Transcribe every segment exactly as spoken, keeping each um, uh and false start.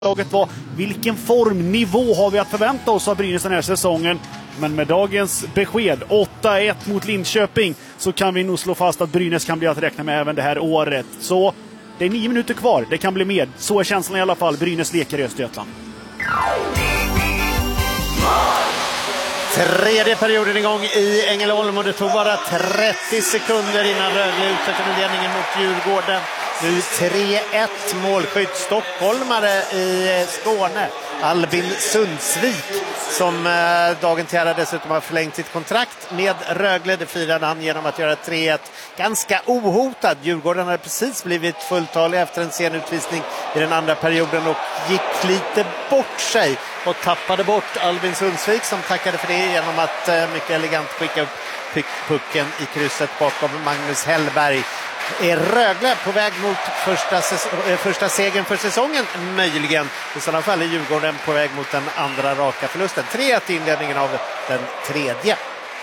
Laget var, vilken formnivå har vi att förvänta oss av Brynäs den här säsongen? Men med dagens besked åtta ett mot Linköping så kan vi nog slå fast att Brynäs kan bli att räkna med även det här året. Så det är nio minuter kvar, det kan bli mer. Så är känslan i alla fall. Brynäs leker i Östergötland. Tredje perioden igång i Ängelholm och det tog bara trettio sekunder innan Rögle utökade ledningen mot Djurgården. Nu tre ett, målskytt stockholmare i Skåne, Albin Sundsvik, som eh, dagen till ära dessutom har förlängt sitt kontrakt med Rögle. Det firade han genom att göra tre ett ganska ohotad. Djurgården hade precis blivit fulltalig efter en sen utvisning i den andra perioden och gick lite bort sig och tappade bort Albin Sundsvik, som tackade för det genom att eh, mycket elegant skicka upp pucken i krysset bakom Magnus Hellberg. Är Rögle på väg mot första, säs- första segern för säsongen? Möjligen. I sådana fall är Djurgården på väg mot den andra raka förlusten. tre ett i inledningen av den tredje.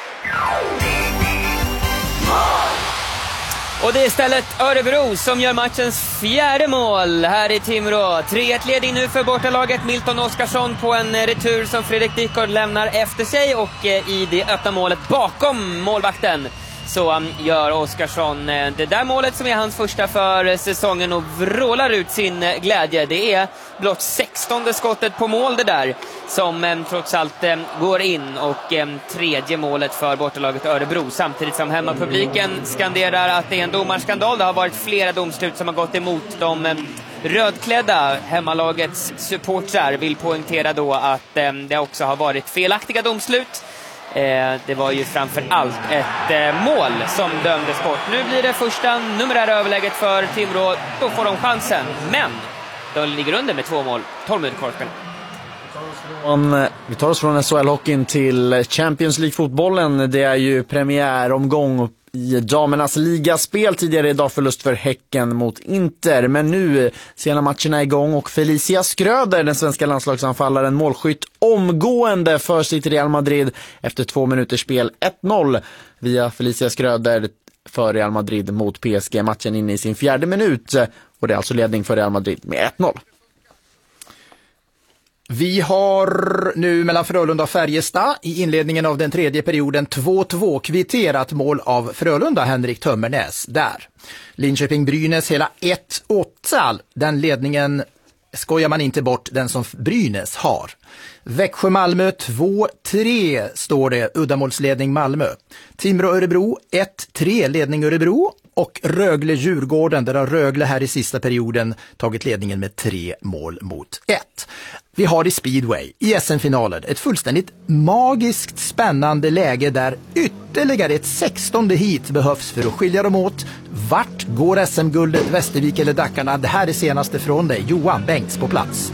Och det är istället Örebro som gör matchens fjärde mål här i Timrå. tre ett ledning nu för bortalaget. Milton Oskarsson på en retur som Fredrik Dykord lämnar efter sig. Och i det öppna målet bakom målvakten så gör Oskarsson det där målet som är hans första för säsongen och vrålar ut sin glädje. Det är blott sextonde skottet på mål det där som trots allt går in, och tredje målet för bortalaget Örebro, samtidigt som hemmapubliken skanderar att det är en domarskandal. Det har varit flera domslut som har gått emot de rödklädda. Hemmalagets supportrar vill poängtera då att det också har varit felaktiga domslut. Eh, det var ju framför allt ett eh, mål som dömdes bort. Nu blir det första numerära överläget för Timrå. Då får de chansen. Men de ligger under med två mål. tolv minuter kvar spel. Om, vi tar oss från S H L-hockeyn till Champions League-fotbollen. Det är ju premiäromgång i damernas ligaspel. Tidigare idag förlust för Häcken mot Inter. Men nu ser matcherna igång och Felicia Skröder, den svenska landslagsanfallaren, målskytt omgående för sitt Real Madrid efter två minuters spel. ett noll via Felicia Skröder för Real Madrid mot P S G. Matchen inne i sin fjärde minut. Och det är alltså ledning för Real Madrid med ett noll. Vi har nu mellan Frölunda och Färjestad i inledningen av den tredje perioden två två kvitterat mål av Frölunda, Henrik Tömmernes där. Linköping-Brynäs hela ett åtta. Den ledningen skojar man inte bort, den som Brynäs har. Växjö-Malmö två tre står det, uddamålsledning Malmö. Timrå-Örebro ett tre, ledning Örebro. Och Rögle-Djurgården, där har Rögle här i sista perioden tagit ledningen med tre mål mot ett. Vi har i Speedway i S M-finalen ett fullständigt magiskt spännande läge där ytterligare ett sextonde hit behövs för att skilja dem åt. Vart går S M-guldet, Västervik eller Dackarna? Det här är senaste från dig. Johan Bengts på plats.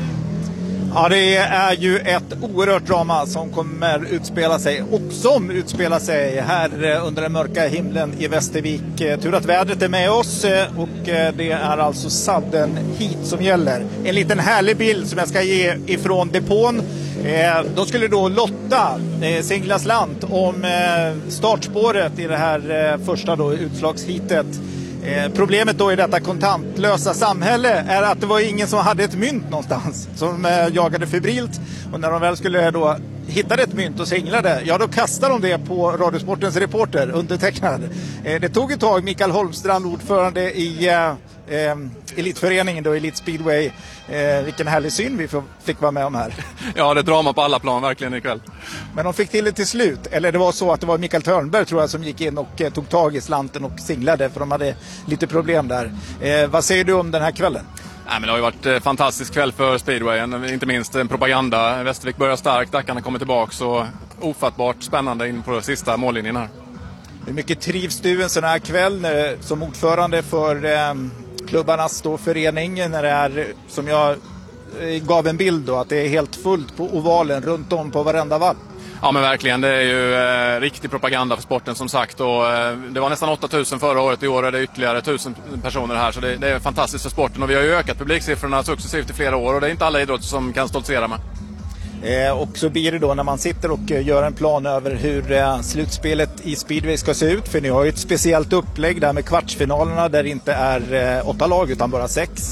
Ja, det är ju ett oerhört drama som kommer utspela sig och som utspelar sig här under den mörka himlen i Västervik. Tur att vädret är med oss och det är alltså sadden hit som gäller. En liten härlig bild som jag ska ge ifrån depån. Då skulle då Lotta singlas lant om startspåret i det här första då utslagshitet. Eh, problemet då i detta kontantlösa samhälle är att det var ingen som hade ett mynt någonstans som eh, jagade febrilt, och när de väl skulle då hittade ett mynt och singlade, ja då kastade de det på Radiosportens reporter, undertecknad. Eh, det tog ett tag. Mikael Holmstrand, ordförande i eh, eh, elitföreningen då, Elite Speedway. Eh, vilken härlig syn vi fick vara med om här. Ja, det är drama på alla plan verkligen ikväll. Men de fick till det till slut. Eller det var så att det var Mikael Törnberg tror jag som gick in och eh, tog tag i slanten och singlade, för de hade lite problem där. Eh, vad säger du om den här kvällen? Nej, men det har ju varit en fantastisk kväll för speedwayen, inte minst en propaganda. Västervik börjar starkt, Dackarna kommer tillbaka, så ofattbart spännande in på sista mållinjen här. Hur mycket trivs du en sån här kväll när, som ordförande för eh, klubbarnas då förening, när det är, som jag eh, gav en bild då, att det är helt fullt på ovalen runt om på varenda vall? Ja, men verkligen, det är ju eh, riktig propaganda för sporten som sagt, och eh, det var nästan åtta tusen förra året, i år är det ytterligare tusen personer här, så det, det är fantastiskt för sporten, och vi har ju ökat publiksiffrorna successivt i flera år, och det är inte alla idrotter som kan stoltsera med. Eh, och så blir det då när man sitter och eh, gör en plan över hur eh, slutspelet i Speedway ska se ut, för ni har ju ett speciellt upplägg där med kvartsfinalerna där det inte är eh, åtta lag utan bara sex.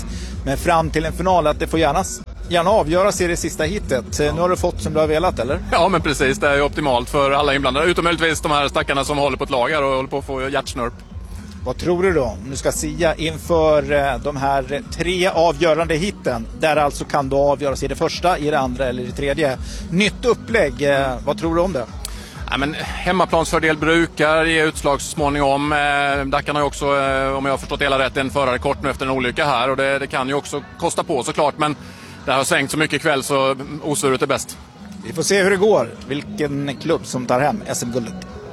Men fram till en final att det får gärna, gärna avgöras i det sista hitet. Nu har du fått som du har velat, eller? Ja, men precis. Det är ju optimalt för alla inblandade. Utom möjligtvis de här stackarna som håller på ett lag här och håller på att få hjärtsnörp. Vad tror du då om du ska sia inför de här tre avgörande hitten? Där alltså kan du avgöras i det första, i det andra eller i det tredje. Nytt upplägg, vad tror du om det? Ja, men hemmaplansfördel brukar ge utslag så småningom. Dackarna har ju också, om jag har förstått hela rätt, en förare kort nu efter en olycka här. Och det, det kan ju också kosta på såklart, men det har svängt så mycket ikväll så osuret är bäst. Vi får se hur det går. Vilken klubb som tar hem S M-guldet.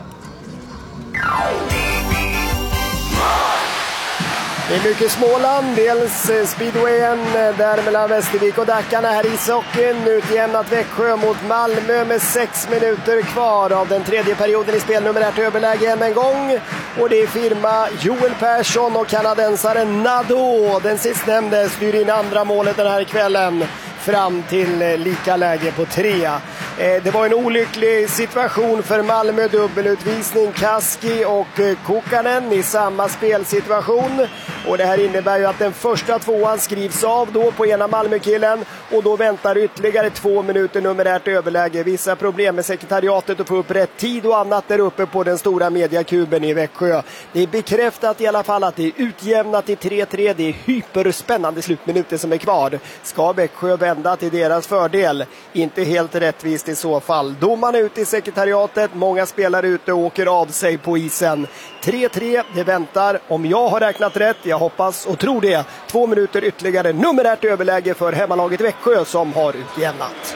Det är mycket Småland, dels speedwayen där mellan Västervik och Dackarna här i ishockeyn. Utjämnat Växjö mot Malmö med sex minuter kvar av den tredje perioden i spel. Numerärt överläge än en gång. Och det är firma Joel Persson och kanadensaren Nadeau. Den sistnämnde styr in andra målet den här kvällen fram till lika läge på tre. Det var en olycklig situation för Malmö, dubbelutvisning Kaski och Kokkanen i samma spelsituation. Och det här innebär ju att den första tvåan skrivs av då på ena Malmökillen och då väntar ytterligare två minuter numerärt överläge. Vissa problem med sekretariatet att få upp rätt tid och annat där uppe på den stora mediakuben i Växjö. Det är bekräftat i alla fall att det är utjämnat i tre tre. Det är hyperspännande slutminuter som är kvar. Ska Växjö vända till deras fördel? Inte helt rättvist i så fall. Domarna ute i sekretariatet, många spelare ute och åker av sig på isen. tre tre, det väntar, om jag har räknat rätt, jag hoppas och tror det, två minuter ytterligare numerärt överläge för hemmalaget Växjö som har utjämnat.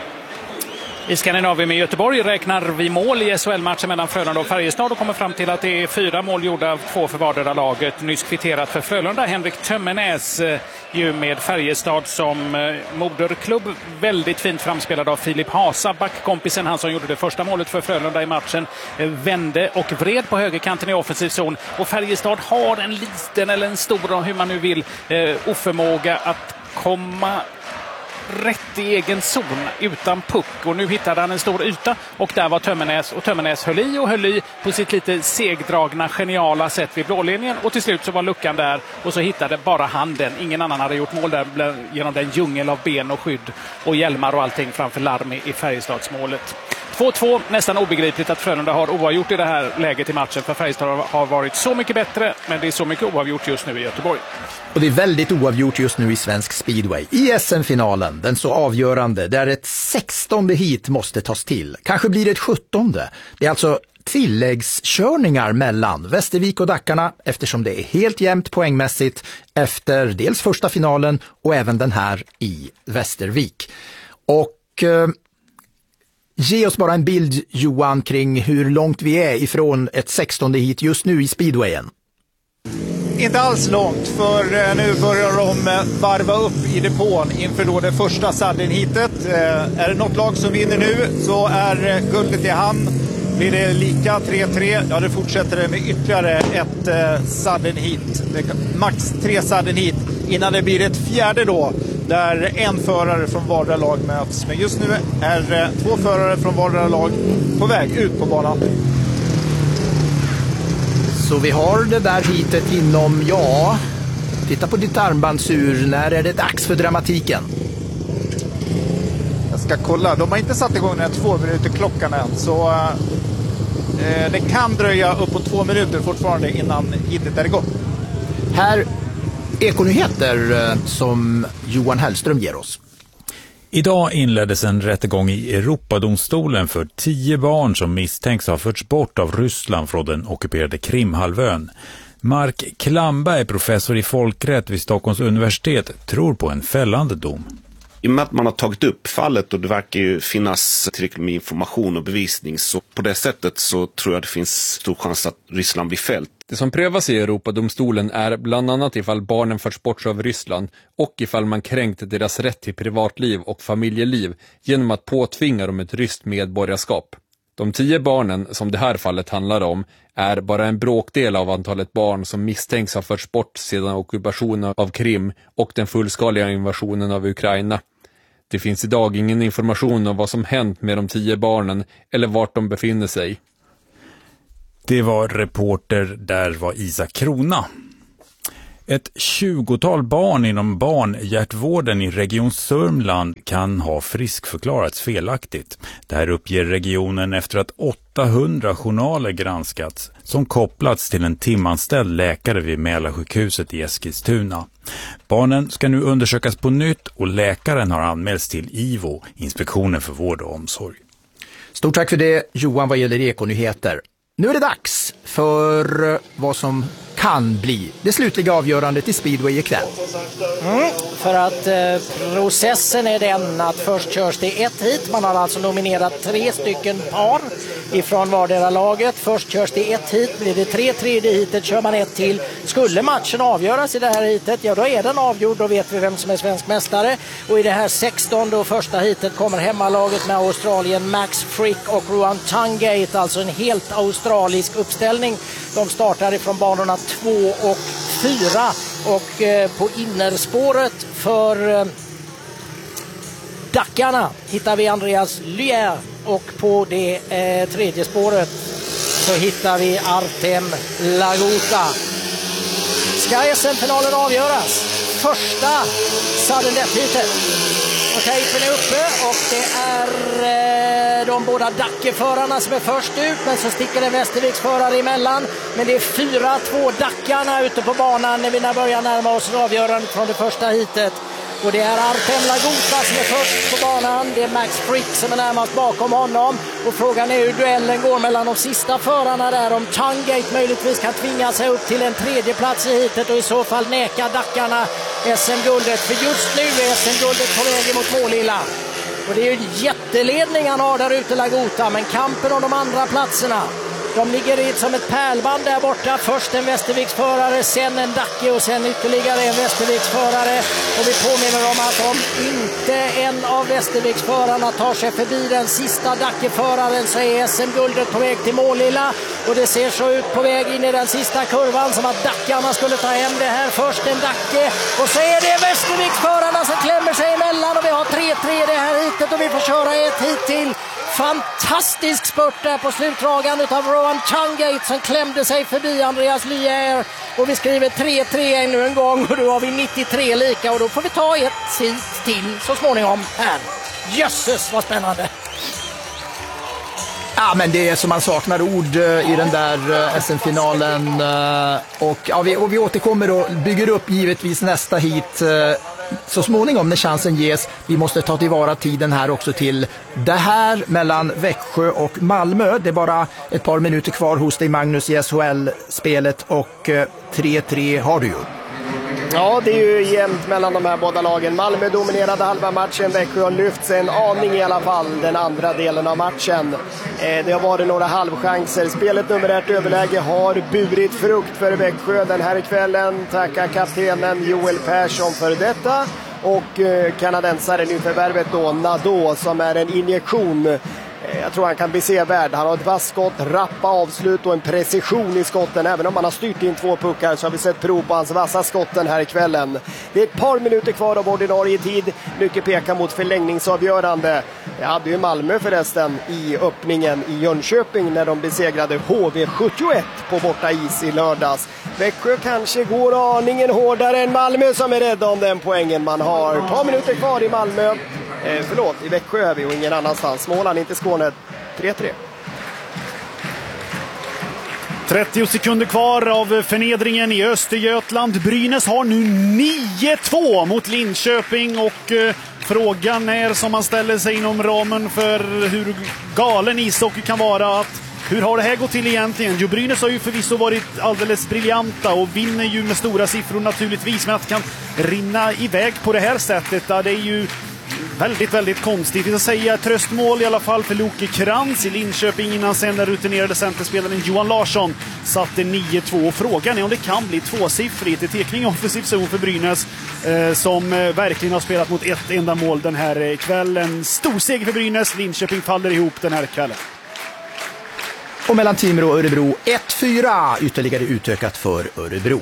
I Skandinavien med Göteborg räknar vi mål i S H L-matchen mellan Frölunda och Färjestad och kommer fram till att det är fyra mål gjorda av två för vardera laget. Nyss kvitterat för Frölunda, Henrik Tömmernes eh, ju med Färjestad som eh, moderklubb. Väldigt fint framspelad av Filip Hasa, backkompisen, han som gjorde det första målet för Frölunda i matchen. Eh, vände och vred på högerkanten i offensiv zon. Och Färjestad har en liten eller en stor, hur man nu vill, eh, oförmåga att komma rätt i egen zon utan puck, och nu hittade han en stor yta och där var Tömmernes, och Tömmernes höll i och höll i på sitt lite segdragna geniala sätt vid blålinjen, och till slut så var luckan där och så hittade bara han den. Ingen annan hade gjort mål där genom den djungel av ben och skydd och hjälmar och allting framför Larmi i Färjestadsmålet. två två, nästan obegripligt att Frölunda har oavgjort i det här läget i matchen, för Färjestad har varit så mycket bättre, men det är så mycket oavgjort just nu i Göteborg. Och det är väldigt oavgjort just nu i svensk speedway. I S M-finalen, den så avgörande, där ett sextonde hit måste tas till. Kanske blir det ett sjuttonde. Det är alltså tilläggskörningar mellan Västervik och Dackarna, eftersom det är helt jämnt poängmässigt efter dels första finalen och även den här i Västervik. Och eh, ge oss bara en bild, Johan, kring hur långt vi är ifrån ett sextonde hit just nu i speedwayen. Inte alls långt, för nu börjar de varva upp i depån inför då det första sadden-hitet. Är det något lag som vinner nu så är guldet i hamn. Blir det lika tre tre, ja det fortsätter det med ytterligare ett sadden-hit. Max tre sadden-hit innan det blir ett fjärde då, där en förare från vardera lag möts. Men just nu är två förare från vardera lag på väg ut på banan. Så vi har det där hitet inom, ja, titta på ditt armbandsur, när är det dags för dramatiken? Jag ska kolla, de har inte satt igång den här två minuter klockan än, så eh, det kan dröja upp på två minuter fortfarande innan hitet är igång. Här Ekonyheter som Johan Hellström ger oss. Idag inleddes en rättegång i Europadomstolen för tio barn som misstänks ha förts bort av Ryssland från den ockuperade Krimhalvön. Mark Klamberg, professor i folkrätt vid Stockholms universitet, tror på en fällande dom. I och med att man har tagit upp fallet och det verkar ju finnas tillräckligt med information och bevisning, så på det sättet så tror jag det finns stor chans att Ryssland blir fällt. Det som prövas i Europadomstolen är bland annat ifall barnen förts bort av Ryssland och ifall man kränkt deras rätt till privatliv och familjeliv genom att påtvinga dem ett ryskt medborgarskap. De tio barnen som det här fallet handlar om är bara en bråkdel av antalet barn som misstänks ha förts bort sedan ockupationen av Krim och den fullskaliga invasionen av Ukraina. Det finns idag ingen information om vad som hänt med de tio barnen eller vart de befinner sig. Det var reporter, där var Isak Krona. Ett tjugotal barn inom barnhjärtvården i Region Sörmland kan ha friskförklarats felaktigt. Det här uppger regionen efter att åttahundra journaler granskats som kopplats till en timanställd läkare vid Mälarsjukhuset i Eskilstuna. Barnen ska nu undersökas på nytt och läkaren har anmälts till I V O, Inspektionen för vård och omsorg. Stort tack för det, Johan, vad gäller Ekonyheter. Nu är det dags för vad som kan bli det slutliga avgörandet i speedway ikväll. Mm, för att eh, processen är den att först körs det ett hit. Man har alltså nominerat tre stycken par ifrån vardera laget. Först körs det ett hit, blir det tre tredje hitet kör man ett till. Skulle matchen avgöras i det här hitet, ja då är den avgjord, då vet vi vem som är svensk mästare. Och i det här sextonde och första hitet kommer hemmalaget med Australien Max Frick och Ruan Tungate, alltså en helt australisk uppställning. De startar ifrån banorna två och fyra och eh, på innerspåret för eh, dackarna hittar vi Andreas Lyer och på det eh, tredje spåret så hittar vi Artem Lagota. Ska S M-finalen avgöras? Första sudden death-hitet. Och tejpen är uppe och det är eh, de båda dackeförarna som är först ut, men så sticker en Västerviks förare emellan. Men det är fyra två dackarna ute på banan när vi börjar närma oss avgörandet från det första hitet. Och det är Artem Lagota som är först på banan. Det är Max Frick som är närmast bakom honom. Och frågan är hur duellen går mellan de sista förarna där. Om Tungate möjligtvis kan tvinga sig upp till en tredje plats i hitet och i så fall neka dackarna S M-guldet. För just nu är S M-guldet på väg mot Målilla. Och det är ju en jätteledning han har där ute, Lagota. Men kampen om de andra platserna, de ligger i som ett pärlband där borta. Först en Västerviksförare, sen en Dacke och sen ytterligare en Västerviksförare. Och vi påminner om att om inte en av Västerviksförarna tar sig förbi den sista Dackeföraren så är S M-guldet på väg till Målilla. Och det ser så ut på väg in i den sista kurvan som att Dackarna skulle ta hem det här. Först en Dacke och så är det Västerviksförarna som klämmer sig emellan. Och vi har tre tre det här hitet och vi får köra ett hit till. Fantastisk spurt där på slutdragan utav Ruan Tungate som klämde sig förbi Andreas Lyer. Och vi skriver tre tre ännu en gång och då har vi nittiotre lika och då får vi ta ett hit till så småningom här. Jösses, vad spännande! Ja, men det är som man saknar ord i den där S M-finalen. Och, ja, vi, och vi återkommer och bygger upp givetvis nästa hit så småningom när chansen ges. Vi måste ta tillvara tiden här också till det här mellan Växjö och Malmö. Det är bara ett par minuter kvar hos dig, Magnus, i S H L-spelet och tre tre har du ju. Ja, det är ju jämnt mellan de här båda lagen. Malmö dominerade halva matchen. Växjö har lyft sig en aning i alla fall den andra delen av matchen. Eh, det har varit några halvchanser. Spelet numerärt överläge har burit frukt för Växjö den här kvällen. Tackar kaptenen Joel Persson för detta. Och eh, kanadensaren i förvärvet då, Nadeau, som är en injektion. Jag tror han kan bli sevärd. Han har ett vasst skott, rappa avslut och en precision i skotten. Även om han har styrt in två puckar så har vi sett prov på hans vassa skotten här i kvällen. Det är ett par minuter kvar av ordinarie tid. Mycket pekar mot förlängningsavgörande. Jag hade ju Malmö förresten i öppningen i Jönköping när de besegrade H V sjuttioett på borta is i lördags. Växjö kanske går aningen hårdare än Malmö som är rädda om den poängen man har. Ett par minuter kvar i Malmö. Eh, förlåt, i Växjö är vi och ingen annanstans. Småland, inte Skåne. tre tre. trettio sekunder kvar av förnedringen i Östergötland. Brynäs har nu nio två mot Linköping och eh, frågan är som man ställer sig inom ramen för hur galen ishockey kan vara att hur har det här gått till egentligen? Jo, Brynäs har ju förvisso varit alldeles briljanta och vinner ju med stora siffror naturligtvis, men att det kan rinna iväg på det här sättet, det är ju väldigt, väldigt konstigt. Vi ska säga tröstmål i alla fall för Loke Krantz i Linköping innan sen den rutinerade centerspelaren Johan Larsson satte nio två. Frågan är om det kan bli tvåsiffrigt. Det tekning offensiv zon för Brynäs eh, som eh, verkligen har spelat mot ett enda mål den här eh, kvällen. Stor seger för Brynäs. Linköping faller ihop den här kvällen. Och mellan Timrå och Örebro ett fyra, ytterligare utökat för Örebro.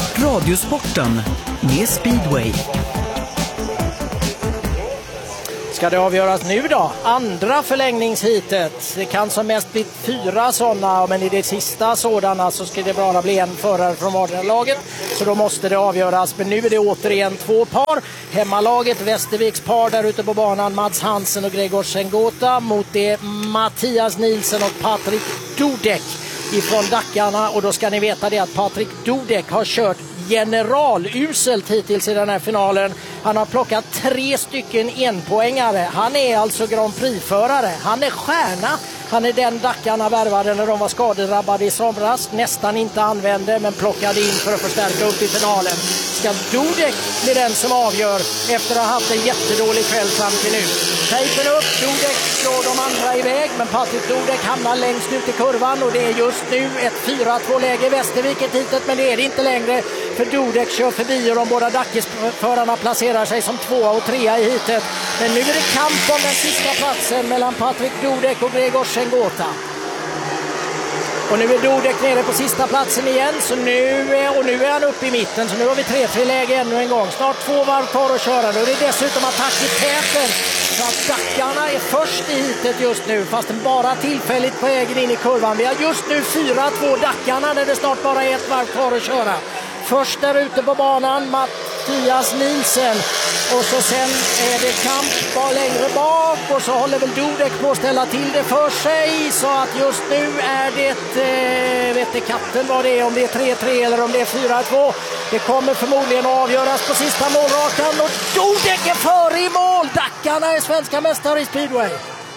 Radiosporten med Speedway. Ska det avgöras nu då? Andra förlängningshitet. Det kan som mest bli fyra sådana, men i det sista sådana så ska det bara bli en förare från vardera laget. Så då måste det avgöras. Men nu är det återigen två par. Hemmalaget, Västerviks par där ute på banan, Mats Hansen och Gregor Sengota, mot det Mattias Nilsen och Patrik Dudek ifrån Dackarna. Och då ska ni veta det att Patrik Dudek har kört generaluselt hittills i den här finalen. Han har plockat tre stycken enpoängare. Han är alltså Grand Prix-förare. Han är stjärna. Han är den Dackarna värvade när de var skadedrabbade i somras. Nästan inte använde, men plockade in för att förstärka upp i finalen. Ska Dudek bli den som avgör efter att ha haft en jättedålig kväll fram till nu. Tejpen upp, Dudek slår de andra iväg, men Patrik Dudek hamnar längst ut i kurvan och det är just nu ett fyra två-läge i Västervik ett hitet, men det är det inte längre för Dudek kör förbi och de båda Dackesförarna placerar sig som tvåa och trea i hitet. Men nu är det kamp om den sista platsen mellan Patrik Dudek och Gregor Sengota. Och nu är Dudek nere på sista platsen igen, så nu är, och nu är han uppe i mitten, så nu har vi tre tre läge ännu en gång. Snart två varv kvar att köra. Nu är det dessutom attack i täten, så att Dackarna är först i hitet just nu, fast den bara tillfälligt på vägen in i kurvan. Vi har just nu fyra två Dackarna när det snart bara är ett varv kvar att köra. Först där ute på banan Mattias Nilsen, och så sen är det kamp bara längre bak, och så håller väl Dudek på att ställa till det för sig, så att just nu är det eh, vet inte katten vad det är, om det är tre tre eller om det är fyra två. Det kommer förmodligen att avgöras på sista målrakan, och Dudek är före i mål. Dackarna är svenska mästare i speedway.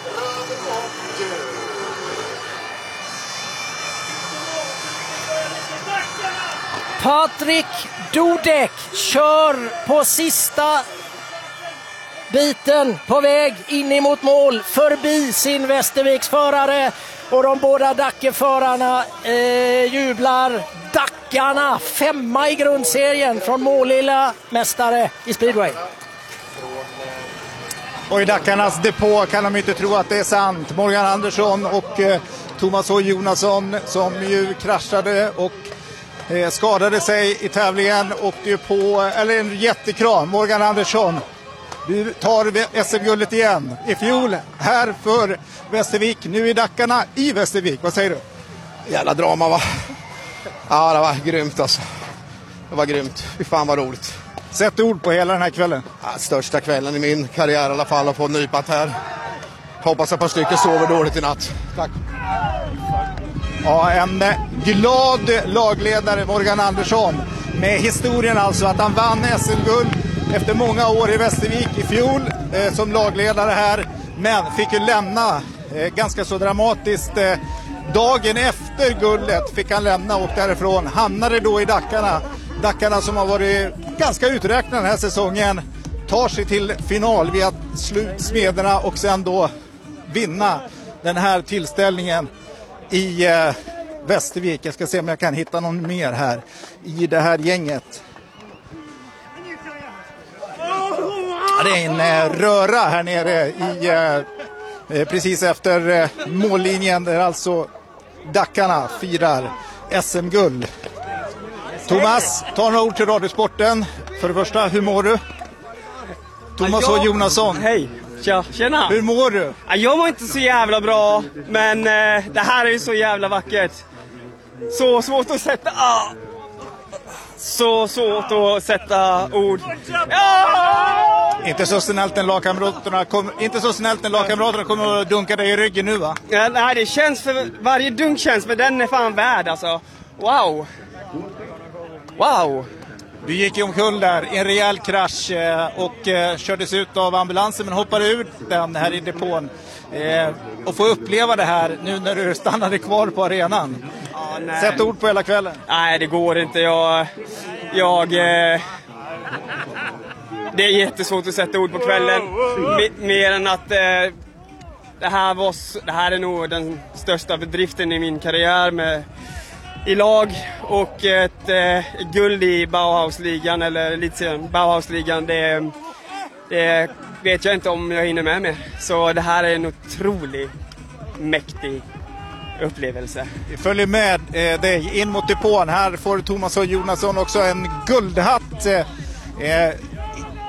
Patrik Dudek kör på sista biten på väg in emot mål förbi sin Västerviksförare, och de båda Dackeförarna eh, jublar. Dackarna femma i grundserien från Målilla, mästare i speedway. Och i Dackarnas depå kan de inte tro att det är sant. Morgan Andersson och eh, Thomas H. Jonasson, som ju kraschade och eh, skadade sig i tävlingen, åkte ju på, eller en jättekram. Morgan Andersson, du tar S M-guldet igen i fjol här för Västervik. Nu i Dackarna i Västervik. Vad säger du? Jävla drama, va? Ja, det var grymt alltså. Det var grymt. Fy fan vad roligt. Sätt ord på hela den här kvällen. Ja, största kvällen i min karriär i alla fall, att få nypat här. Hoppas att ett par stycken sover dåligt i natt. Tack. Ja, en glad lagledare, Morgan Andersson. Med historien alltså att han vann S M-guld efter många år i Västervik i fjol eh, som lagledare här. Men fick ju lämna eh, ganska så dramatiskt. Eh, dagen efter guldet fick han lämna och därifrån hamnade då i Dackarna. Dackarna som har varit ganska uträknade den här säsongen tar sig till final via slutsmederna och sen då vinna den här tillställningen i eh, Västervik. Jag ska se om jag kan hitta någon mer här i det här gänget. Ja, det är en eh, röra här nere i eh, precis efter eh, mållinjen där alltså Dackarna firar S M-guld. Thomas, ta några ord till Radiosporten. För det första, hur mår du? Thomas H. Jonasson. Hej, tja, tjena. Hur mår du? Jag mår inte så jävla bra, men eh, det här är ju så jävla vackert. Så svårt att sätta... Ah. Så svårt att sätta ord. Ah! Inte så snällt när lagkamraterna kom, inte så snällt när lagkamraterna kommer att dunka dig i ryggen nu, va? Ja, nej, det känns för... Varje dunk känns, för den är fan värd, alltså. Wow. Wow. Du gick ju omkull där i en rejäl krasch eh, och eh, kördes ut av ambulansen, men hoppade ur den här i depån. Eh, och få uppleva det här nu när du stannade kvar på arenan. Ja, sätt ord på hela kvällen. Nej, det går inte. Jag... jag eh, det är jättesvårt att sätta ord på kvällen. M- mer än att... Eh, det, här var, det här är nog den största bedriften i min karriär med... i lag, och ett eh, guld i Bauhausligan eller lite Bauhausligan, det, det vet jag inte om jag hinner med mer. Så det här är en otroligt mäktig upplevelse. Vi följer med eh, dig in mot depån. Här får Thomas och Jonasson också en guldhatt. Eh,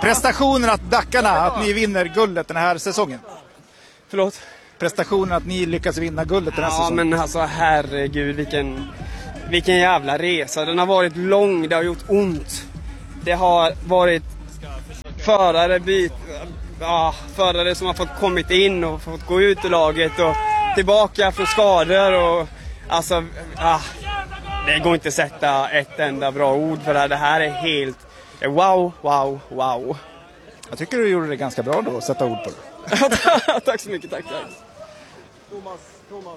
Prestationen att Dackarna, att ni vinner guldet den här säsongen. Förlåt? Prestationen att ni lyckas vinna guldet den här ja, säsongen. Ja men alltså herregud vilken, vilken jävla resa. Den har varit lång, det har gjort ont. Det har varit förare, bit, ja, förare som har fått kommit in och fått gå ut ur laget och tillbaka från skador. Och, alltså, ah, det går inte att sätta ett enda bra ord för det här. Det här är helt wow, wow, wow. Jag tycker du gjorde det ganska bra då att sätta ord på det. Tack så mycket, tack, tack. Thomas, Thomas.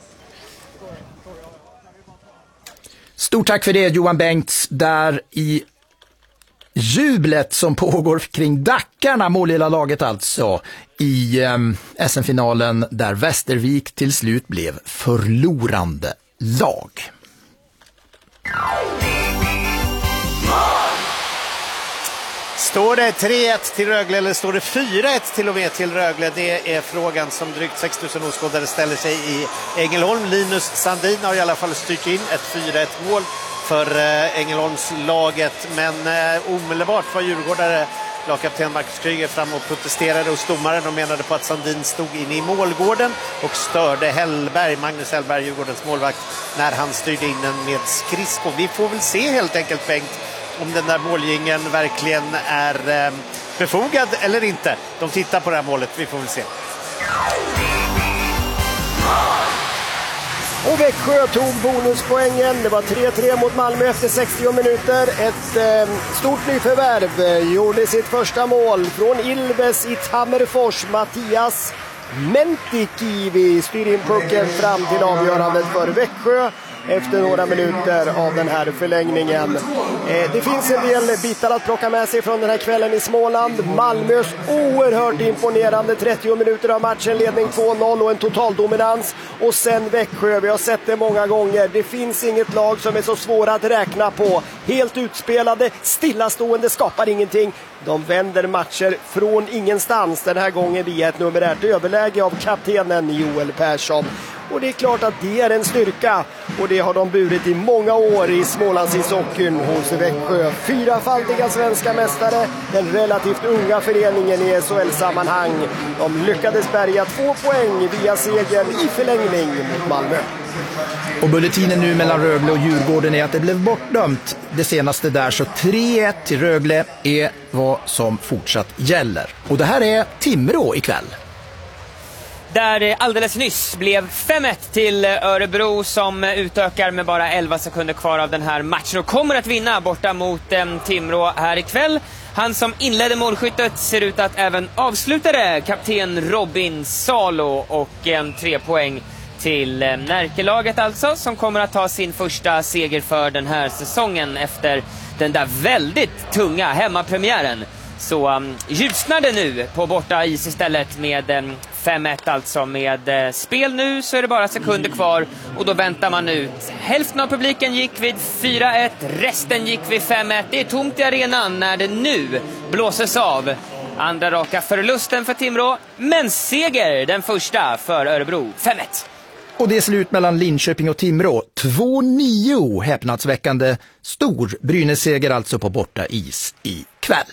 Stort tack för det Johan Bengts där i jublet som pågår kring Dackarna, målilla laget alltså, i um, S M-finalen där Västervik till slut blev förlorande lag. Står det tre ett till Rögle eller står det fyra ett till och med till Rögle? Det är frågan som drygt sex tusen åskådare ställer sig i Ängelholm. Linus Sandin har i alla fall styrt in ett fyra ett mål för eh, Ängelholmslaget. Men eh, omedelbart var djurgårdare lagkapten Marcus Kryger fram och protesterade hos domaren och menade på att Sandin stod inne i målgården och störde Hellberg, Magnus Hellberg, Djurgårdens målvakt, när han styrde in den med skridskor. Vi får väl se helt enkelt, Bengt, om den där målgingen verkligen är eh, befogad eller inte. De tittar på det här målet, vi får väl se. Och Växjö tog bonuspoängen. Det var tre tre mot Malmö efter sextio minuter. Ett eh, stort nyförvärv eh, gjorde sitt första mål från Ilves i Tammerfors. Mattias Mentikivi styr in pucken fram till avgörandet för Växjö efter några minuter av den här förlängningen. Eh, det finns en del bitar att plocka med sig från den här kvällen i Småland. Malmös oerhört imponerande trettio minuter av matchen, ledning två noll och en totaldominans. Och sen Växjö, vi har sett det många gånger. Det finns inget lag som är så svåra att räkna på. Helt utspelade, stillastående, skapar ingenting. De vänder matcher från ingenstans, den här gången via ett numerärt överläge av kaptenen Joel Persson. Och det är klart att det är en styrka, och det har de burit i många år i Smålandsishockeyn hos Växjö. Fyrafaldiga svenska mästare, den relativt unga föreningen i S H L-sammanhang. De lyckades bärga två poäng via segern i förlängning mot Malmö. Och bulletinen nu mellan Rögle och Djurgården är att det blev bortdömt det senaste där, så tre ett till Rögle är vad som fortsatt gäller. Och det här är Timrå ikväll. Där alldeles nyss blev fem ett till Örebro, som utökar med bara elva sekunder kvar av den här matchen och kommer att vinna borta mot eh, Timrå här ikväll. Han som inledde målskyttet ser ut att även avsluta det, kapten Robin Salo, och eh, tre poäng till eh, Närkelaget alltså, som kommer att ta sin första seger för den här säsongen efter den där väldigt tunga hemmapremiären. Så um, ljusnar det nu på borta is istället med um, fem ett alltså. Med uh, spel nu så är det bara sekunder kvar och då väntar man ut. Hälften av publiken gick vid fyra ett, resten gick vid fem ett. Det är tomt i arenan när det nu blåses av. Andra raka förlusten för Timrå, men seger den första för Örebro, fem ett. Och det är slut mellan Linköping och Timrå. två nio, häpnadsväckande stor Brynäs-seger alltså på borta is i kväll.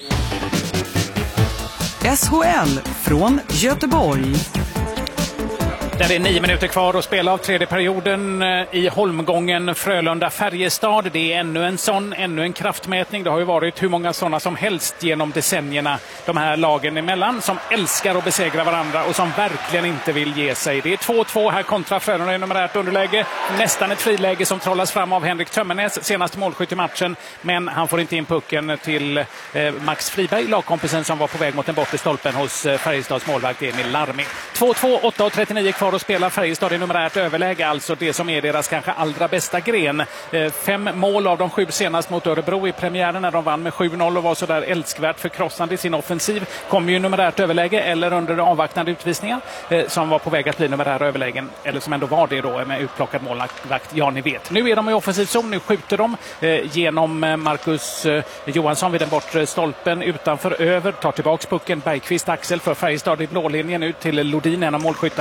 S H L från Göteborg. Där är nio minuter kvar att spela av tredje perioden i holmgången Frölunda-Färjestad. Det är ännu en sån, ännu en kraftmätning. Det har ju varit hur många sådana som helst genom decennierna, de här lagen emellan, som älskar att besegra varandra och som verkligen inte vill ge sig. Det är två två här kontra Frölunda i numerärt underläge. Nästan ett friläge som trollas fram av Henrik Tömmernes, senaste målskytt i matchen. Men han får inte in pucken till eh, Max Friberg, lagkompisen som var på väg mot den bortre stolpen hos eh, Färjestads målvakt Emil Larmi. två två, åtta och trettionio kvar och spelar Färjestad i numerärt överläge, alltså det som är deras kanske allra bästa gren. Fem mål av de sju senast mot Örebro i premiären när de vann med sju noll och var så där älskvärt förkrossande i sin offensiv. Kom ju numerärt överläge eller under avvaktande utvisningar som var på väg att bli numerära överlägen, eller som ändå var det då med utplockad målvakt. Ja, ni vet. Nu är de i offensiv zon, nu skjuter de genom Marcus Johansson vid den bortre stolpen utanför över, tar tillbaks pucken Bergqvist Axel för Färjestad i blålinjen ut till Lodin, en av målskyttarna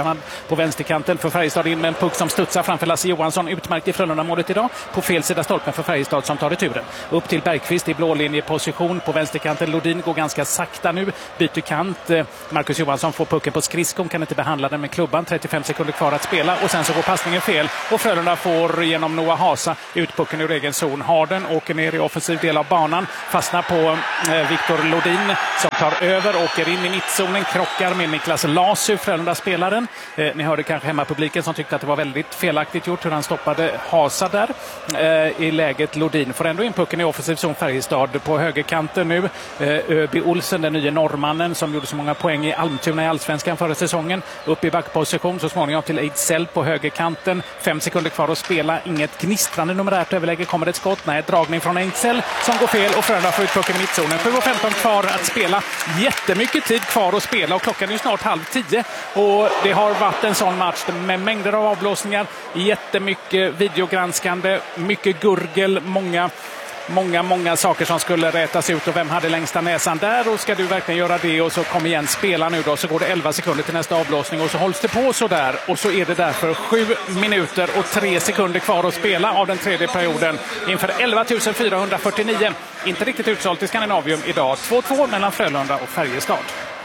på vänsterkanten för Färjestad in med en puck som studsar framför Lasse Johansson. Utmärkt i Frölunda-målet idag. På fel sida stolpen för Färjestad som tar returen. Upp till Bergqvist i blålinjeposition på vänsterkanten. Lodin går ganska sakta nu. Byter kant. Marcus Johansson får pucken på skridskon. Kan inte behandla den med klubban. trettiofem sekunder kvar att spela. Och sen så går passningen fel. Och Frölunda får genom Noah Hasa ut pucken ur egen zon. Harden åker ner i offensiv del av banan. Fastnar på eh, Viktor Lodin som tar över. Åker in i mittzonen. Krockar med Niklas Lasu, Frölunda-spelaren. Eh, ni hörde kanske hemmapubliken som tyckte att det var väldigt felaktigt gjort hur han stoppade Hasa där. Eh, I läget Lodin får ändå in pucken i offensiv zon Färjestad på högerkanten nu. Eh, Öby Olsen, den nya norrmannen som gjorde så många poäng i Almtuna i Allsvenskan förra säsongen. Upp i backposition så småningom till Ejdsell på högerkanten. Fem sekunder kvar att spela. Inget gnistrande numerärt överläge. Kommer ett skott? Nej, dragning från Ejdsell som går fel och Frölunda får ut pucken i mittzonen. sju och femton kvar att spela. Jättemycket tid kvar att spela och klockan är snart halv tio. Och det har varit en sån match med mängder av avblåsningar. Jättemycket videogranskande. Mycket gurgel. Många Många, många saker som skulle rätas ut och vem hade längsta näsan där och ska du verkligen göra det och så kom igen, spela nu då, så går det elva sekunder till nästa avblåsning och så hålls det på så där och så är det därför sju minuter och tre sekunder kvar att spela av den tredje perioden inför elva tusen fyrahundrafyrtionio. Inte riktigt utsålt i Skandinavium idag. två två mellan Frölunda och Färjestad.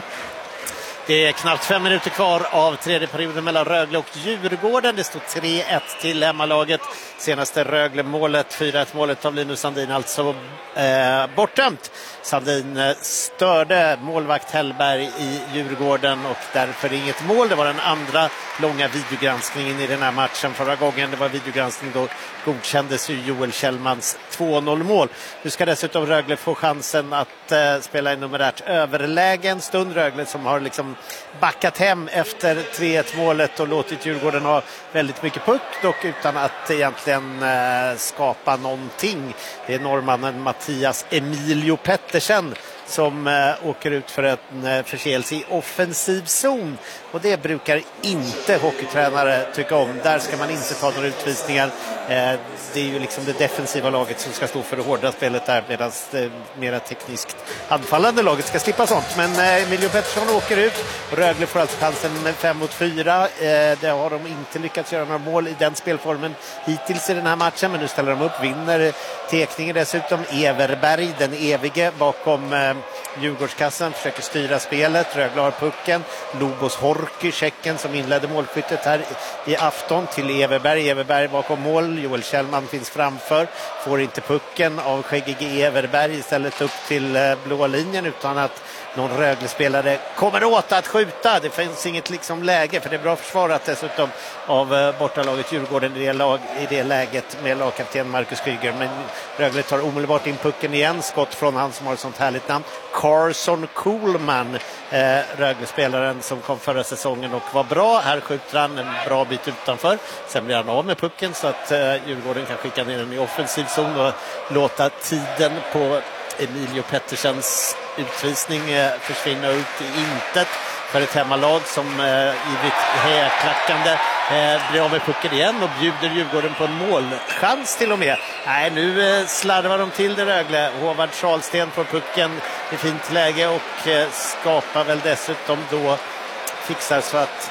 Det är knappt fem minuter kvar av tredje perioden mellan Rögle och Djurgården. Det står tre ett till hemmalaget. Senaste Rögle-målet, fyra ett målet av Linus Sandin, alltså eh, bortdömt. Sandin störde målvakt Hellberg i Djurgården och därför inget mål. Det var den andra långa videogranskningen i den här matchen. Förra gången det var videogranskning då godkändes ju Joel Kjellmans två noll mål. Nu ska dessutom Rögle få chansen att eh, spela i numerärt överläge en stund. Rögle som har liksom backat hem efter tre ett målet och låtit Djurgården ha väldigt mycket puck, dock utan att egentligen eh, skapa någonting. Det är norrmannen Mattias Emilio Pettersen som eh, åker ut för en eh, förseelse i offensiv zon. Och det brukar inte hockeytränare tycka om. Där ska man inte ta några utvisningar. Eh, det är ju liksom det defensiva laget som ska stå för det hårda spelet där, medan det mera tekniskt anfallande laget ska slippa sånt. Men eh, Emilio Pettersson åker ut och Rögle får alltså chansen fem mot fyra. Eh, det har de inte lyckats göra några mål i den spelformen hittills i den här matchen, men nu ställer de upp, vinner tekningen dessutom. Everberg, den evige bakom eh, Djurgårdskassen, försöker styra spelet. Rögle har pucken. Lobos Horky, tjecken som inledde målskyttet här i afton, till Everberg. Everberg bakom mål. Joel Kjellman finns framför. Får inte pucken av skäggige Everberg, istället upp till eh, blå linjen utan att någon Rögle-spelare kommer åt att skjuta. Det finns inget liksom läge, för det är bra försvarat dessutom av eh, bortalaget Djurgården i det, lag, i det läget med lagkapten Marcus Kryger. Men Rögle tar omedelbart in pucken igen. Skott från han som har ett sånt härligt namn, Carson Coolman, eh, Rögle-spelaren som kom förra säsongen och var bra. Här skjuter han en bra bit utanför. Sen blir han av med pucken så att eh, Djurgården kan skicka ner den i offensiv zon och låta tiden på Emilio Pettersens utvisning eh, försvinna ut i intet för ett hemmalag som eh, i häklackande eh, blir av med pucken igen och bjuder Djurgården på en målchans till och med. Nej, nu eh, slarvar de till det Rögle. Håvard Charlsten får pucken i fint läge och eh, skapar väl dessutom då, fixar så att,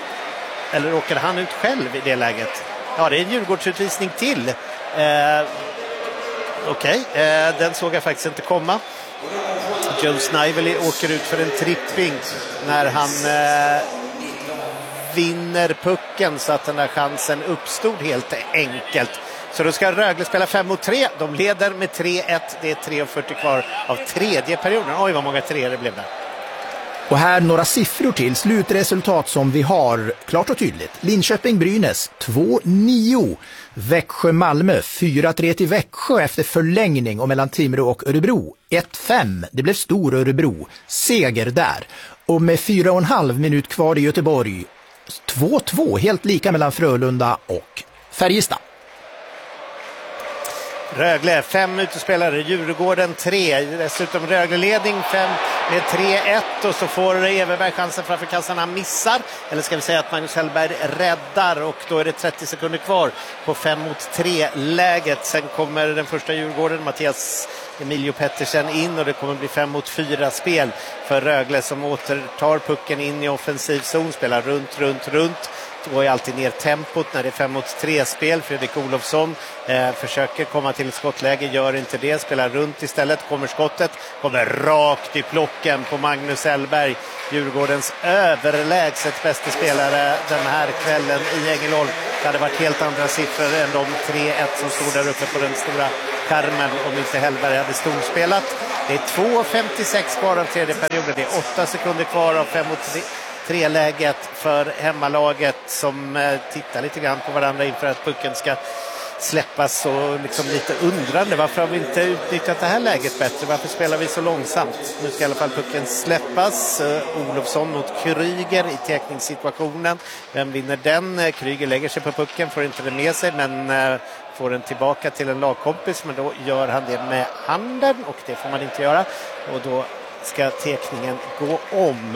eller åker han ut själv i det läget? Ja, det är en Djurgårdsutvisning till. Eh, Okej, okay. eh, den såg jag faktiskt inte komma. Joe Snively åker ut för en tripping när han eh, vinner pucken, så att den här chansen uppstod helt enkelt. Så då ska Rögle spela fem mot tre. De leder med tre ett. Det är tre fyrtio kvar av tredje perioden. Oj, vad många tre det blev där. Och här några siffror till slutresultat som vi har klart och tydligt. Linköping-Brynäs två nio. Växjö-Malmö fyra tre till Växjö efter förlängning, och mellan Timrå och Örebro ett fem. Det blev stor Örebro. Seger där. Och med fyra och en halv minut kvar i Göteborg två två, helt lika mellan Frölunda och Färjestad. Rögle, fem utespelare, Djurgården tre, dessutom Rögle-ledning fem med tre ett, och så får Everberg chansen framför kassan, han missar, eller ska vi säga att Magnus Hellberg räddar, och då är det trettio sekunder kvar på fem mot tre läget. Sen kommer den första Djurgården, Mattias Emilio Pettersen in, och det kommer bli fem mot fyra spel för Rögle som återtar pucken in i offensiv zon, spelar runt, runt, runt går ju alltid ner tempot när det är fem mot tre spel. Fredrik Olofsson eh, försöker komma till skottläge, gör inte det, spelar runt istället, kommer skottet, kommer rakt i plocken på Magnus Hellberg, Djurgårdens överlägset bästa spelare den här kvällen i Ängelholm. Det hade varit helt andra siffror än de tre ett som stod där uppe på den stora skärmen om inte Hellberg hade storspelat. Det är två femtiosex kvar av tredje perioden, det är åtta sekunder kvar av fem mot tre läget för hemmalaget som eh, tittar lite grann på varandra inför att pucken ska släppas och liksom lite undrande. Varför har vi inte utnyttjat det här läget bättre? Varför spelar vi så långsamt? Nu ska i alla fall pucken släppas. Uh, Olofsson mot Kryger i teckningssituationen. Vem vinner den? Uh, Kryger lägger sig på pucken, får inte det med sig, men uh, får den tillbaka till en lagkompis, men då gör han det med handen och det får man inte göra. Och då ska teckningen gå om.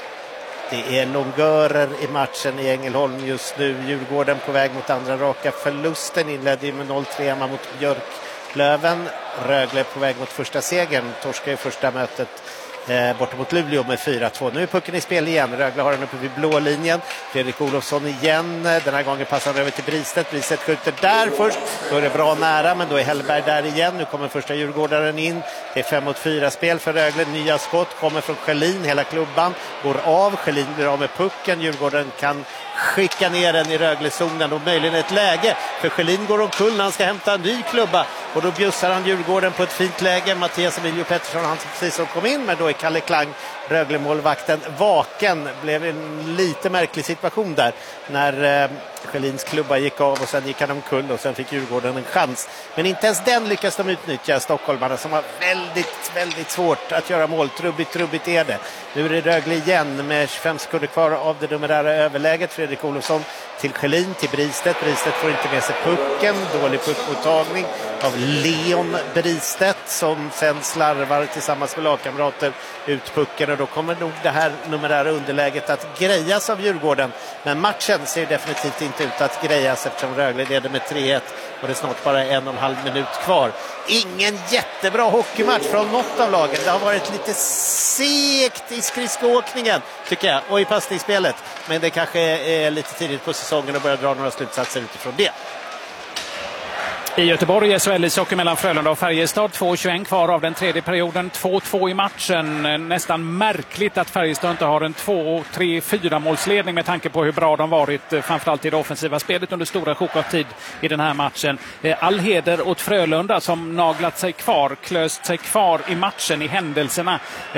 Det är långörer i matchen i Ängelholm just nu. Djurgården på väg mot andra raka förlusten. Inledde med noll tre hemma mot Björklöven. Rögle på väg mot första segern. Torskar i första mötet eh, borta mot Luleå med fyra två. Nu är pucken i spel igen. Rögle har den uppe vid blå linjen. Fredrik Olofsson igen. Den här gången passar han över till Bristet. Bristet skjuter där först. Då är det bra nära, men då är Hellberg där igen. Nu kommer första djurgårdaren in. Det är fem mot fyra spel för Rögle. Nya skott kommer från Schelin. Hela klubban går av. Schelin blir av med pucken. Djurgården kan skicka ner den i Rögle-zonen och möjligen ett läge. För Schelin går omkull när han ska hämta en ny klubba. Och då bjussar han Djurgården på ett fint läge. Mattias Emilio Pettersson, han precis som kom in, men då är Kalle Klang, Rögle-målvakten, vaken. Blev en lite märklig situation där när eh, Schelins klubba gick av och sen gick han omkull och sen fick Djurgården en chans. Men inte ens den lyckas de utnyttja, stockholmarna, som har väldigt, väldigt svårt att göra mål. Trubbigt, trubbigt är det. Nu är det Rögle igen med tjugofem sekunder kvar av det numerära överläget. Fredrik Olofsson till Schelin, till Bristet. Bristet får inte med sig pucken. Dålig puckmottagning av Leon Bristet som sen slarvar tillsammans med lagkamrater ut pucken, och då kommer nog det här numerära underläget att grejas av Djurgården. Men matchen ser definitivt inte ut att grejas eftersom Rögle leder med tre ett och det är snart bara en och en halv minut kvar. Ingen jättebra hockeymatch från något av lagen. Det har varit lite segt i skridskoåkningen tycker jag, och i passningsspelet. Men det kanske är lite tidigt på säsongen att börja dra några slutsatser utifrån det. I Göteborg är S H L-ishockey mellan Frölunda och Färjestad. två tjugoett kvar av den tredje perioden. två två i matchen. Nästan märkligt att Färjestad inte har en två tre fyra målsledning med tanke på hur bra de varit, framförallt i det offensiva spelet under stora sjok av tid i den här matchen. All heder åt Frölunda som naglat sig kvar, klöst sig kvar i matchen, i händelserna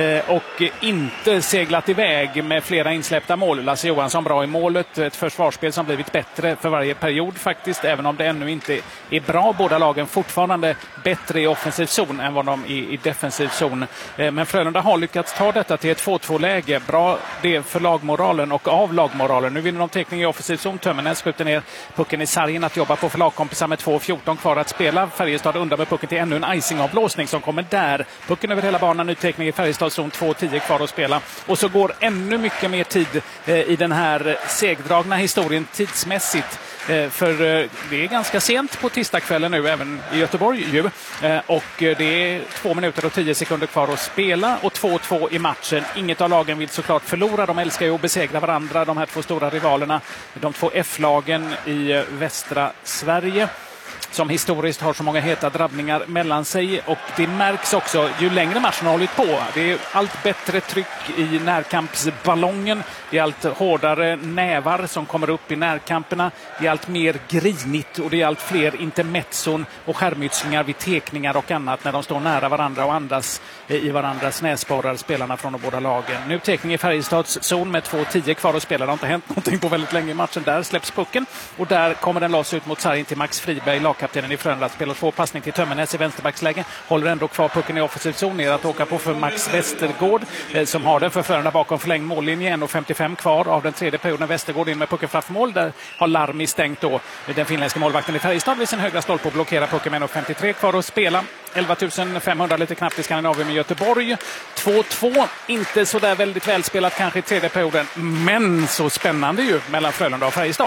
och inte seglat iväg med flera insläppta mål. Lasse Johansson bra i målet. Ett försvarsspel som blivit bättre för varje period faktiskt, även om det ännu inte är bra. Båda lagen fortfarande bättre i offensiv zon än vad de är i defensiv zon. Men Frölunda har lyckats ta detta till ett två två-läge. Bra det för lagmoralen och av lagmoralen. Nu vinner de teckning i offensiv zon. Tömmernes skjuter ner pucken i sargen att jobba på för lagkompisar med två fjorton kvar att spela. Färjestad undan med pucken till ännu en icing-avblåsning som kommer där. Pucken över hela banan, ny teckning i Färjestads zon, två tio kvar att spela. Och så går ännu mycket mer tid i den här segdragna historien tidsmässigt. För det är ganska sent på tisdagskvällen nu, även i Göteborg ju. Och det är två minuter och tio sekunder kvar att spela och två två i matchen. Inget av lagen vill såklart förlora. De älskar ju att besegra varandra, de här två stora rivalerna. De två F-lagen i västra Sverige, som historiskt har så många heta drabbningar mellan sig, och det märks också ju längre matchen har hållit på. Det är allt bättre tryck i närkampsballongen, det är allt hårdare nävar som kommer upp i närkamperna, det är allt mer grinigt och det är allt fler intermezzon och skärmytslingar vid tekningar och annat när de står nära varandra och andas i varandras näsborrar, spelarna från de båda lagen. Nu teckning i Färjestads zon med två tio kvar att spela. Det har inte hänt någonting på väldigt länge i matchen. Där släpps pucken och där kommer den loss ut mot sargen till Max Friberg, lagkaptenen i Frölunda. Spelar två passning till Tömmernes i vänsterbacksläge. Håller ändå kvar pucken i offensiv zon ner att åka på för Max Westergård eh, som har den för Frölunda bakom förlängd mållinje. en femtiofem kvar av den tredje perioden. Westergård in med pucken framför mål. Där har Larmi stängt då den finländska målvakten i Färjestad vid sin högra stolpe och blockerar pucken med en femtiotre kvar att spela. elva tusen femhundra lite knappt i Skandinavien med Göteborg. två två. Inte så där väldigt välspelat kanske i tredje perioden, men så spännande ju mellan Frölunda och Färjestad.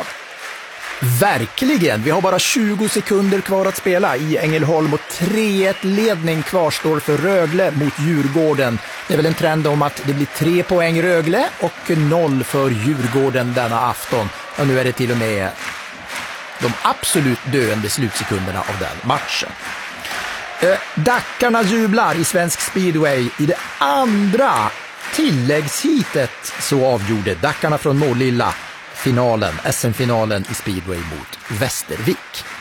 Verkligen! Vi har bara tjugo sekunder kvar att spela i Ängelholm och tre ett ledning kvarstår för Rögle mot Djurgården. Det är väl en trend om att det blir tre poäng Rögle och noll för Djurgården denna afton. Och nu är det till och med de absolut döende slutsekunderna av den matchen. Eh, Dackarna jublar i svensk speedway i det andra tilläggshitet, så avgjorde Dackarna från Målilla finalen, S M-finalen i speedway mot Västervik.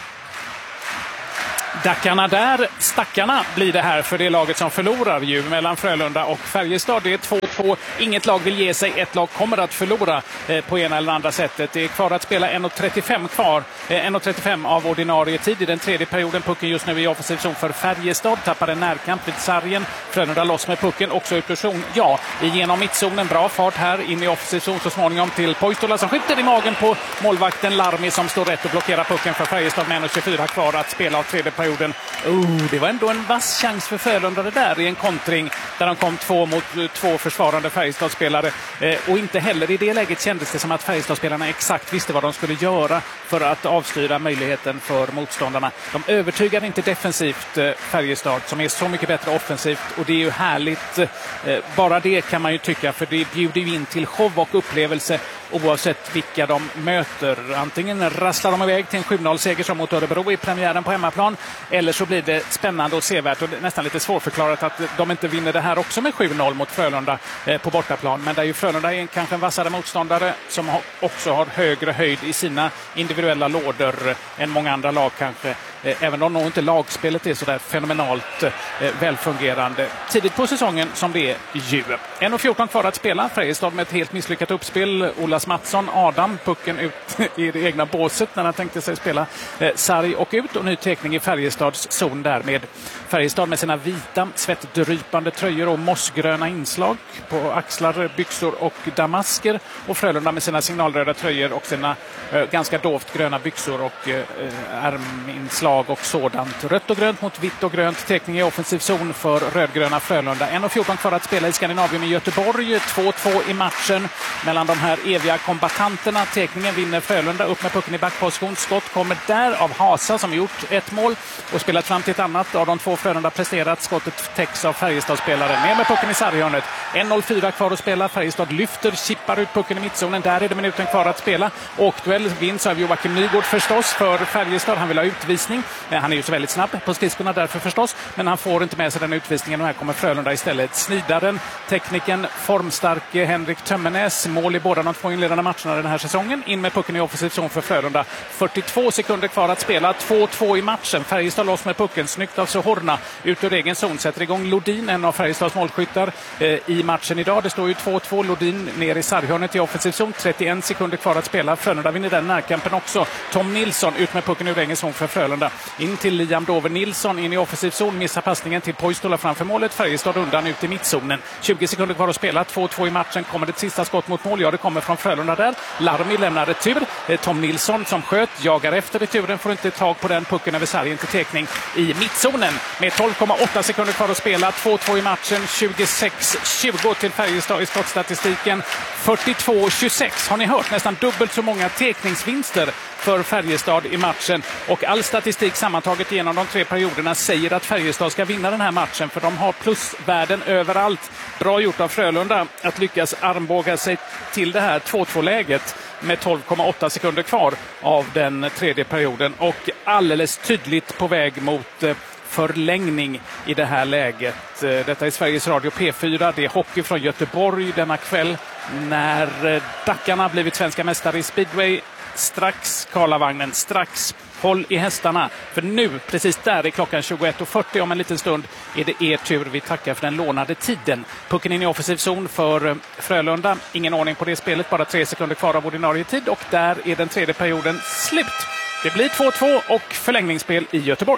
Dackarna där, stackarna blir det här för det laget som förlorar ju mellan Frölunda och Färjestad. Det är två två, inget lag vill ge sig, ett lag kommer att förlora eh, på ena eller andra sättet. Det är kvar att spela en trettiofem kvar, eh, en trettiofem av ordinarie tid i den tredje perioden. Pucken just nu i offensiv zon för Färjestad, tappar en närkamp vid sargen. Frölunda loss med pucken, också i person, ja, igenom mittzonen, bra fart här in i offensiv zon så småningom till Poistola som skjuter i magen på målvakten Larmi som står rätt och blockerar pucken för Färjestad med en tjugofyra kvar att spela av tredje perioden. Oh, det var ändå en vass chans för Frölunda det där i en kontring där de kom två mot två försvarande Färjestadspelare. Eh, och inte heller i det läget kändes det som att Färjestadspelarna exakt visste vad de skulle göra för att avstyra möjligheten för motståndarna. De övertygade inte defensivt eh, Färjestad som är så mycket bättre offensivt, och det är ju härligt. Eh, bara det kan man ju tycka, för det bjuder ju in till show och upplevelse oavsett vilka de möter. Antingen rasslar de iväg till en sju noll-seger som mot Örebro i premiären på hemmaplan, eller så blir det spännande och sevärt och nästan lite svårförklarat att de inte vinner det här också med sju noll mot Frölunda eh, på bortaplan. Men där är ju Frölunda är kanske en vassare motståndare som ha, också har högre höjd i sina individuella lådor än många andra lag kanske. Eh, även om nog inte lagspelet är så där fenomenalt eh, välfungerande. Tidigt på säsongen som det är ju. en fjorton kvar att spela. Färjestad med ett helt misslyckat uppspel. Olas Mattsson, Adam, pucken ut i det egna båset när han tänkte sig spela eh, sarg och ut, och ny teckning i Färjestads zon där med Färjestad med sina vita svettdrypande tröjor och mossgröna inslag på axlar, byxor och damasker, och Frölunda med sina signalröda tröjor och sina eh, ganska dovt gröna byxor och eh, ärminslag och sådant. Rött och grönt mot vitt och grönt, teckning i offensiv zon för rödgröna Frölunda. en fjorton kvar att spela i Skandinavien i Göteborg, två två i matchen mellan de här eviga kombatanterna. Teckningen vinner Frölunda, upp med pucken i backposition. Skott kommer där av Hasa som gjort ett mål och spelat fram till ett annat av de två Frölunda presterat. Skottet täcks av Färjestadspelare. Med med pucken i sarghörnet. en noll fyra kvar att spela. Färjestad lyfter, chippar ut pucken i mittzonen. Där är det minuten kvar att spela. Och duell vinns av Joakim Nygård förstås för Färjestad. Han vill ha utvisning. Han är ju så väldigt snabb på skridskorna därför förstås. Men han får inte med sig den utvisningen, och här kommer Frölunda istället. Snidaren, tekniken, formstarke Henrik Tömmernes. Mål i båda de två inledande matcherna den här säsongen. In med pucken i offensiv zon för Frölunda. fyrtiotvå sekunder kvar att spela. två två i matchen. Färjestad loss med pucken. Snyggt av Sohorna. Ut ur egen zon. Sätter igång Lodin, en av Färjestads målskyttar eh, i matchen idag. Det står ju två två. Lodin ner i sarghörnet i offensiv zon. trettioen sekunder kvar att spela. Frölunda vinner den närkampen också. Tom Nilsson ut med pucken ur egen zon för Frölunda. In till Liam Dover Nilsson in i offensiv zon. Missar passningen till Poistola framför målet. Färjestad undan ut i mittzonen. tjugo sekunder kvar att spela. två två i matchen. Kommer det sista skott mot mål? Ja, det kommer från Frölunda där. Larmi lämnar retur. Tom Nilsson som sköt jagar efter returen, får inte tag på den pucken över sargen till teckning i mittzonen med tolv komma åtta sekunder kvar att spela. två två i matchen. tjugosex tjugo till Färjestad i skottstatistiken. fyrtiotvå tjugosex. Har ni hört? Nästan dubbelt så många teckningsvinster för Färjestad i matchen, och all statistik sammantaget genom de tre perioderna säger att Färjestad ska vinna den här matchen, för de har plusvärden överallt. Bra gjort av Frölunda att lyckas armbåga sig till det här två två-läget med tolv komma åtta sekunder kvar av den tredje perioden, och alldeles tydligt på väg mot förlängning i det här läget. Detta är Sveriges Radio P fyra. Det är hockey från Göteborg denna kväll när Dackarna blivit svenska mästare i speedway. Strax Karlavagnen, strax håll i hästarna, för nu, precis där är klockan tjugoett och fyrtio, om en liten stund är det er tur. Vi tackar för den lånade tiden. Pucken in i offensiv zon för Frölunda. Ingen ordning på det spelet, bara tre sekunder kvar av ordinarie tid, och där är den tredje perioden slut. Det blir två två och förlängningsspel i Göteborg.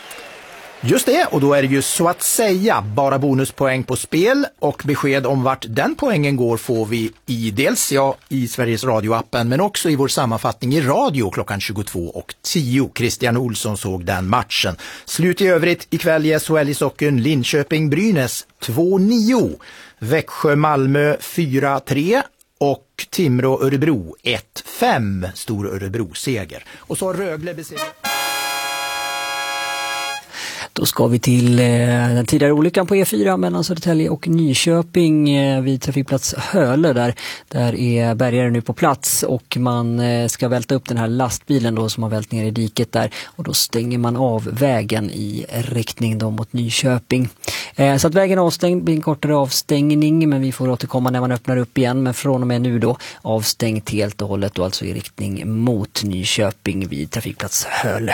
Just det, och då är det ju så att säga bara bonuspoäng på spel, och besked om vart den poängen går får vi i dels ja, i Sveriges Radio-appen, men också i vår sammanfattning i radio klockan tjugotvå och tio. Christian Olsson såg den matchen. Slut i övrigt ikväll i S H L-ishockeyn: Linköping-Brynäs två nio, Växjö-Malmö fyra tre och Timrå-Örebro ett fem, stor Örebro-seger. Och så Rögle besegrar. Då ska vi till eh, den tidigare olyckan på E fyra mellan Södertälje och Nyköping eh, vid trafikplats Hölö. Där, där är bärgare nu på plats och man eh, ska välta upp den här lastbilen då som har vält ner i diket där. Och då stänger man av vägen i riktning då mot Nyköping. Eh, så att vägen är avstängd, blir en kortare avstängning, men vi får återkomma när man öppnar upp igen. Men från och med nu då avstängt helt och hållet och alltså i riktning mot Nyköping vid trafikplats Hölö.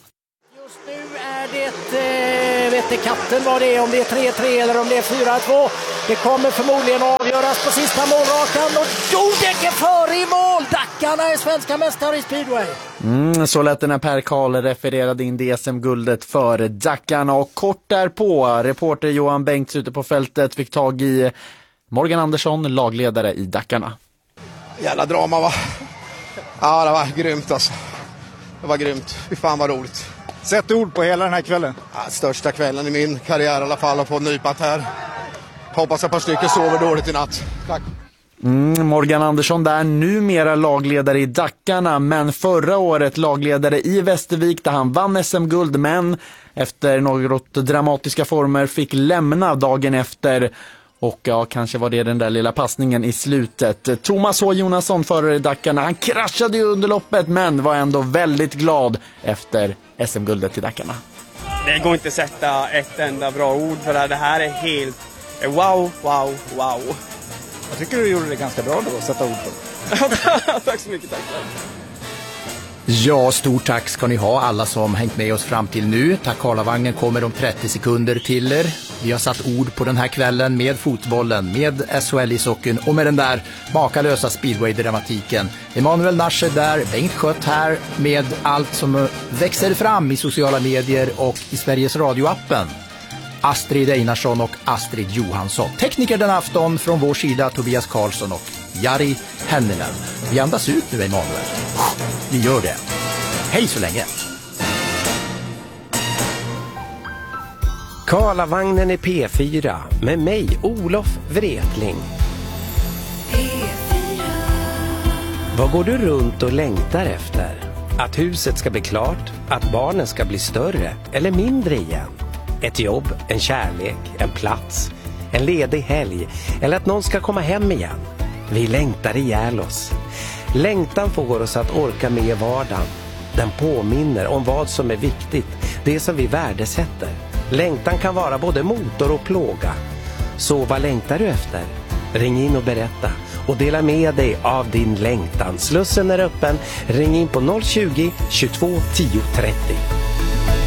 Det vet inte katten vad det är, om det är tre tre eller om det är fyra två. Det kommer förmodligen avgöras på sista målrakan och Jordek är före i mål. Dackarna är svenska mästare i speedway. Mm, så lät det när Per Karl refererade in D S M-guldet för Dackarna. Och kort därpå, reporter Johan Bengts ute på fältet fick tag i Morgan Andersson, lagledare i Dackarna. Jävla drama, va? Ja, det var grymt alltså. Det var grymt. Fy fan vad roligt. Sätt ord på hela den här kvällen. Ja, största kvällen i min karriär i alla fall, att få nypat här. Hoppas ett par stycken sover dåligt i natt. Tack. Mm, Morgan Andersson där, numera lagledare i Dackarna, men förra året lagledare i Västervik där han vann S M-guld, men efter något dramatiska former fick lämna dagen efter. Och ja, kanske var det den där lilla passningen i slutet. Thomas H. Jonasson förare i Dackarna, han kraschade ju under loppet men var ändå väldigt glad efter S M-guldet i Dackarna. Det går inte att sätta ett enda bra ord för det här. Det här är helt wow, wow, wow. Jag tycker du gjorde det ganska bra då att sätta ord på. Tack så mycket, tack. Ja, stort tack ska ni ha alla som hängt med oss fram till nu. Tack, Karlavagnen kommer om trettio sekunder till er. Vi har satt ord på den här kvällen med fotbollen, med S H L-ishockeyn och med den där makalösa speedway-dramatiken. Emanuel Nascher där, Bengt Skött här med allt som växer fram i sociala medier och i Sveriges Radio-appen. Astrid Einarsson och Astrid Johansson. Tekniker den afton från vår sida Tobias Karlsson och Jari Henninen. Vi andas ut nu, Emanuel. Vi gör det. Hej så länge. Karlavagnen är P fyra med mig, Olof Wretling. Vad går du runt och längtar efter? Att huset ska bli klart? Att barnen ska bli större eller mindre igen? Ett jobb, en kärlek, en plats, en ledig helg eller att någon ska komma hem igen? Vi längtar ihjäl oss. Längtan får oss att orka med vardagen. Den påminner om vad som är viktigt, det som vi värdesätter. Längtan kan vara både motor och plåga. Så vad längtar du efter? Ring in och berätta och dela med dig av din längtan. Slussen är öppen. Ring in på noll tjugo, tjugotvå, tio trettio.